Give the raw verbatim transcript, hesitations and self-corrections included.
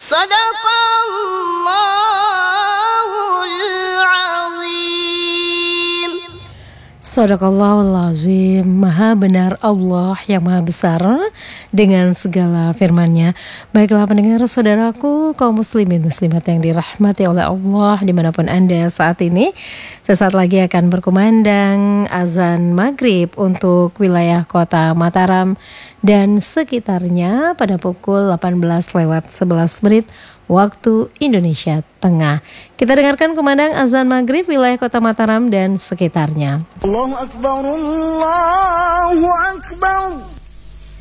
Sadaqallahul azim. Sadaqallahul azim. Maha benar Allah yang maha besar dengan segala firman-Nya. Baiklah pendengar saudaraku, kaum muslimin muslimat yang dirahmati oleh Allah dimanapun Anda saat ini, sesaat lagi akan berkumandang azan maghrib untuk wilayah kota Mataram dan sekitarnya pada pukul delapan belas lewat sebelas menit waktu Indonesia Tengah. Kita dengarkan kumandang azan maghrib wilayah kota Mataram dan sekitarnya. Allahu Akbar, Allahu Akbar.